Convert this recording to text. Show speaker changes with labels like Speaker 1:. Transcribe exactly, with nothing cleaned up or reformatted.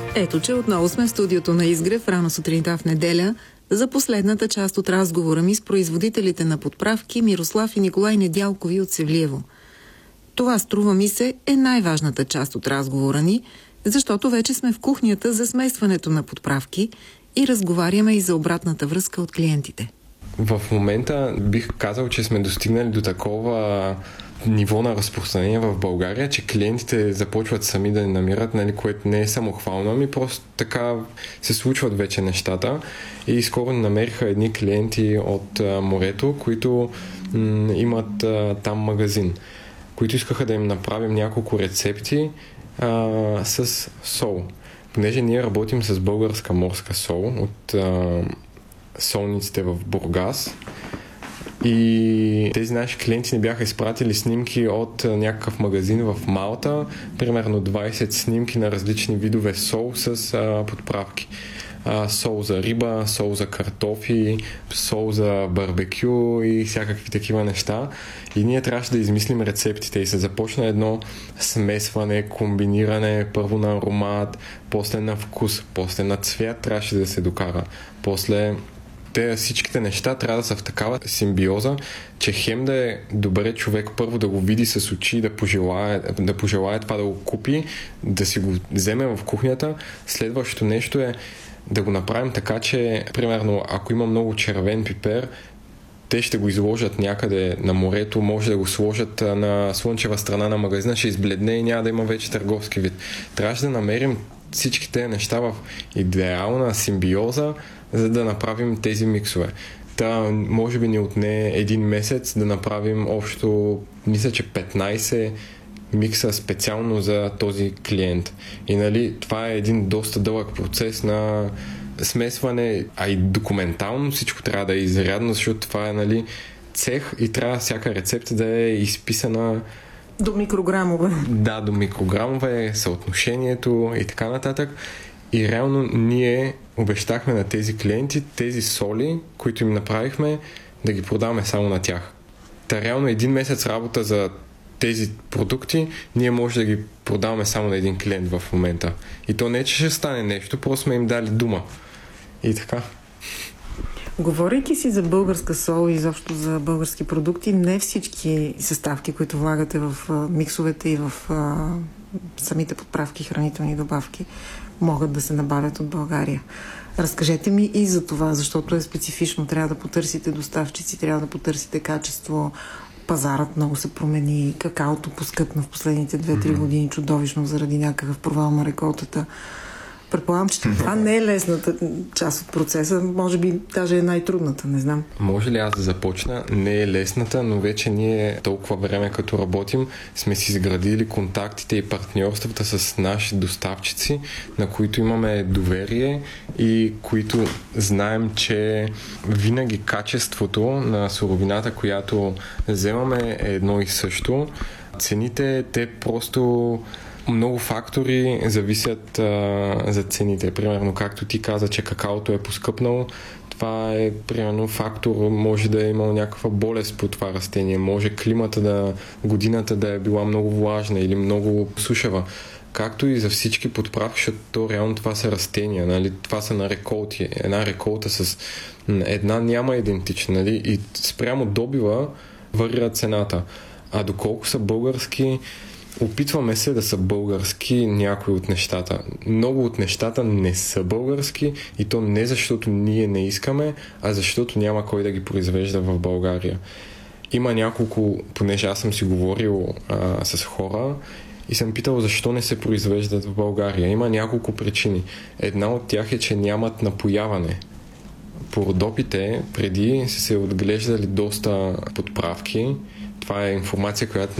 Speaker 1: Ето, че отново сме в студиото на Изгрев рано сутринта в неделя за последната част от разговора ми с производителите на подправки Мирослав и Николай Недялкови от Севлиево. Това, струва ми се, е най-важната част от разговора ни, защото вече сме в кухнята за смесването на подправки и разговаряме и за обратната връзка от клиентите.
Speaker 2: В момента бих казал, че сме достигнали до такова ниво на разпространение в България, че клиентите започват сами да ни намират, нали, което не е самохвално, ами просто така се случват вече нещата. И скоро намериха едни клиенти от а, морето, които м- имат а, там магазин, които искаха да им направим няколко рецепти а, с сол. Понеже ние работим с българска морска сол от а, солниците в Бургас, и тези наши клиенти ни бяха изпратили снимки от някакъв магазин в Малта, примерно двайсет снимки на различни видове сол с а, подправки. А, сол за риба, сол за картофи, сол за барбекю и всякакви такива неща. И ние трябваше да измислим рецептите и се започна едно смесване, комбиниране, първо на аромат, после на вкус, после на цвят трябваше да се докара, после те всичките неща трябва да са в такава симбиоза, че хем да е добре човек първо да го види с очи, да пожелае, да пожелае това да го купи, да си го вземе в кухнята. Следващото нещо е да го направим така, че примерно ако има много червен пипер, те ще го изложат някъде на морето, може да го сложат на слънчева страна на магазина, ще избледне и няма да има вече търговски вид. Трябваше да намерим всички тези неща в идеална симбиоза, за да направим тези миксове. Та, може би ни отне един месец да направим общо, мисля, че петнайсет микса специално за този клиент. И нали, това е един доста дълъг процес на смесване, а и документално всичко трябва да е изрядно, защото това е, нали, цех и трябва всяка рецепта да е изписана
Speaker 1: до микрограмове.
Speaker 2: Да, до микрограмове, съотношението и така нататък. И реално ние обещахме на тези клиенти тези соли, които им направихме, да ги продаваме само на тях. Та реално един месец работа за тези продукти, ние може да ги продаваме само на един клиент в момента. И то не, че ще стане нещо, просто сме им дали дума. И така.
Speaker 1: Говорейки си за българска сол и изобщо за български продукти, не всички съставки, които влагате в а, миксовете и в а, самите подправки, хранителни добавки, могат да се набавят от България. Разкажете ми и за това, защото е специфично. Трябва да потърсите доставчици, трябва да потърсите качество. Пазарът много се промени. Какаото поскъпна в последните две-три години чудовищно заради някакъв провал на реколтата. Предполагам, че това не е лесната част от процеса, може би даже е най-трудната, не знам.
Speaker 2: Може ли аз да започна? Не е лесната, но вече ние толкова време като работим сме си изградили контактите и партньорствата с наши доставчици, на които имаме доверие и които знаем, че винаги качеството на суровината, която вземаме, е едно и също. Цените, те просто много фактори зависят а, за цените. Примерно, както ти каза, че какаото е поскъпнало, това е, примерно, фактор, може да е имал някаква болест по това растение, може климата да, годината да е била много влажна или много сушева. Както и за всички подправки, защото то реално това са растения, нали? Това са на реколти. Една реколта с една няма идентична, нали? И спрямо добива варира цената. А доколко са български, опитваме се да са български някои от нещата. Много от нещата не са български и то не защото ние не искаме, а защото няма кой да ги произвежда в България. Има няколко, понеже аз съм си говорил а, с хора и съм питал защо не се произвеждат в България. Има няколко причини. Една от тях е, че нямат напояване. По Родопите преди са се отглеждали доста подправки. Това е информация, която